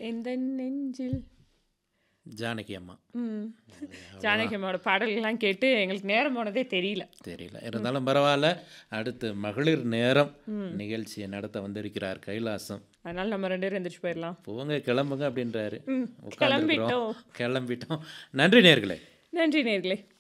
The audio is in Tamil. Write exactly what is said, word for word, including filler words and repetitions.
எந்த நெஞ்சில் ஜானகி அம்மா. ம் அவ்வளோதான். ஜானகி அம்மாவோட பாடல்கள்லாம் கேட்டு எங்களுக்கு நேரம் போனதே தெரியல. தெரியல. இருந்தாலும் பரவாயில்ல. அடுத்து மகளிர் நேரம் நிகழ்ச்சியை நடத்த வந்திருக்கிறார் கைலாசம். அதனால நம்ம ரெண்டு பேரும் எந்திரிச்சு போயிடலாம். போங்க கிளம்புங்க அப்படின்றாரு. ம் உட்காந்துருக்குறோம். கிளம்பிட்டோம். கிளம்பிட்டோம். நன்றி நேர்களே. நன்றி நேர்களே.